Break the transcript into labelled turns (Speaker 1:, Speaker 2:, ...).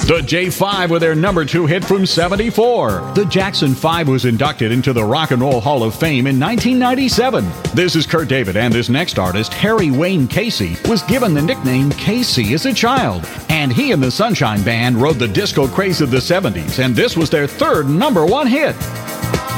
Speaker 1: The J5 with their number 2 hit from '74. The Jackson 5 was inducted into the Rock and Roll Hall of Fame in 1997. This is Kurt David, and this next artist, Harry Wayne Casey, was given the nickname Casey as a child. And he and the Sunshine Band rode the disco craze of the '70s, and this was their third number 1 hit.